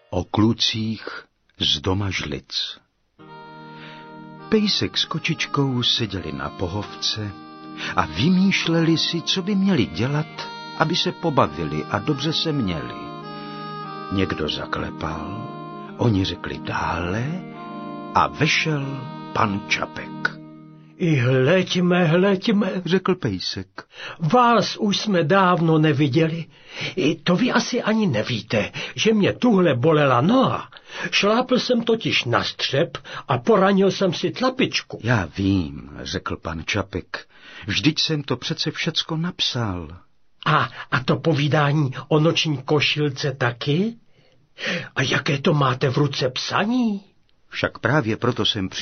O klucích z doma Žlic. Pejsek s kočičkou seděli na pohovce a vymýšleli si, co by měli dělat, aby se pobavili a dobře se měli. Někdo zaklepal, oni řekli dále a vešel pan Čapek. I hleďme, řekl pejsek. Vás už jsme dávno neviděli. I to vy asi ani nevíte, že mě tuhle bolela noha. Šlápl jsem totiž na střep a poranil jsem si tlapičku. Já vím, řekl pan Čapek. Vždyť jsem to přece všecko napsal. A to povídání o noční košilce taky? A jaké to máte v ruce psaní? Však právě proto jsem